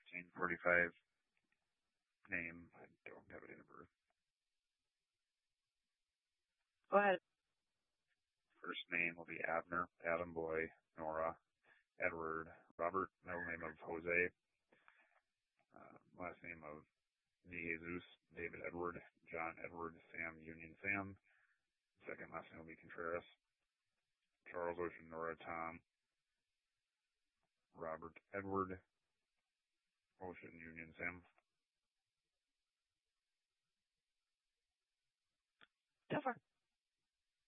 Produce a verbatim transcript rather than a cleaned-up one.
nineteen forty-five. Name, I don't have a date of birth. Go ahead. First name will be Abner, Adam Boy, Nora, Edward, Robert, middle name of Jose, uh, last name of De Jesus, David Edward, John Edward, Sam Union Sam. Second last name will be Contreras. Charles Ocean, Nora Tom, Robert Edward, Ocean Union Sam. So far.